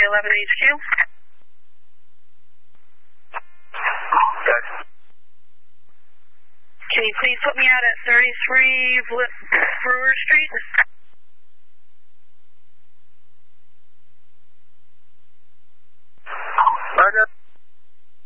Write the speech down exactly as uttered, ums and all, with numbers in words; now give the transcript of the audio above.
three eleven H Q. Okay. Can you please put me out at thirty-three Brewer Street?